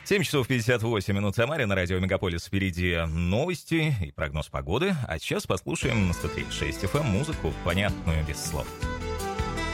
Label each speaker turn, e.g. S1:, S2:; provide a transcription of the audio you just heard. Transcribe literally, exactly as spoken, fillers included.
S1: семь часов пятьдесят восемь минут в Самаре, на радио Мегаполис впереди новости и прогноз погоды. А сейчас послушаем на сто три и шесть эф эм музыку, понятную без слов.